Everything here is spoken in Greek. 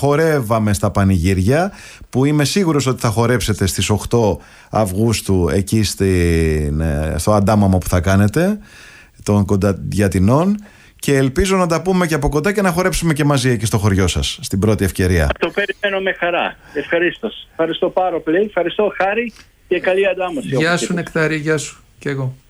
χορεύαμε στα πανηγύρια, που είμαι σίγουρος ότι θα χορέψετε στις 8 Αυγούστου εκεί στο αντάμαμα που θα κάνετε των Κονταδιατινών, και ελπίζω να τα πούμε και από κοντά και να χορέψουμε και μαζί εκεί στο χωριό σας στην πρώτη ευκαιρία. Το περιμένω με χαρά. Ευχαριστώ πάρα πολύ. Ευχαριστώ, Χάρη, και καλή αντάμωση. Γεια σου Νεκτάρη, γεια σου και εγώ.